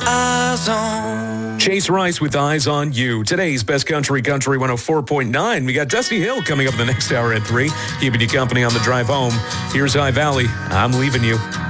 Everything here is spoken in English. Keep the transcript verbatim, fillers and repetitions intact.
Eyes on. Chase Rice with Eyes on You. Today's Best Country, Country one oh four point nine. We got Dusty Hill coming up in the next hour at three, keeping you company on the drive home. Here's High Valley. I'm leaving you.